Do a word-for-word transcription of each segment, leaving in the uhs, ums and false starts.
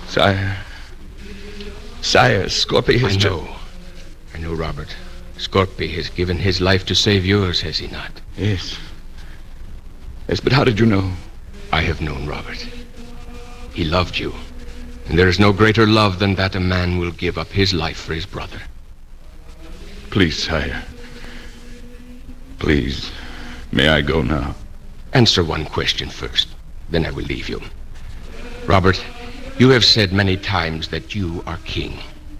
Sire. Sire, Scorpi has... I know. I know, Robert. Scorpi has given his life to save yours, has he not? Yes. Yes, but how did you know? I have known, Robert. He loved you. And there is no greater love than that a man will give up his life for his brother. Please, sire. Please. May I go now? Answer one question first. Then I will leave you. Robert, you have said many times that you are king.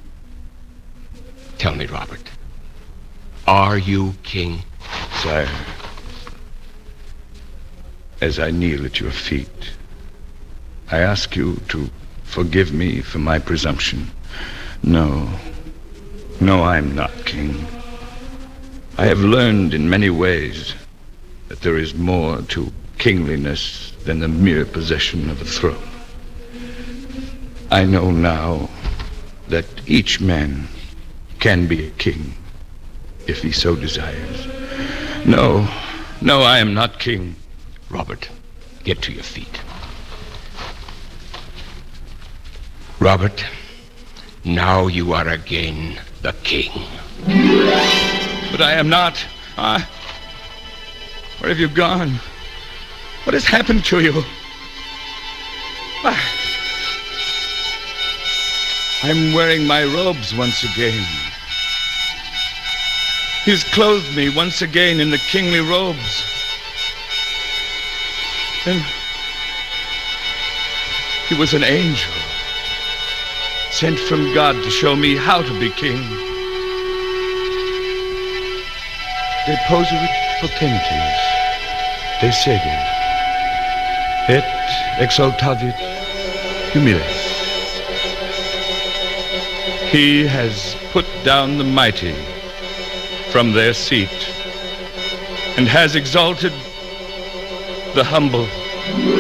Tell me, Robert. Are you king? Sire, as I kneel at your feet, I ask you to forgive me for my presumption. No, no, I'm not king. I have learned in many ways that there is more to kingliness than the mere possession of a throne. I know now that each man can be a king if he so desires. No, no, I am not king. Robert, get to your feet. Robert, now you are again the king. But I am not. I... Where have you gone? What has happened to you? I... I'm wearing my robes once again. He's clothed me once again in the kingly robes. And he was an angel, sent from God to show me how to be king. Deposuit potentes, de sede, et exaltavit humiles. He has put down the mighty from their seat and has exalted the humble.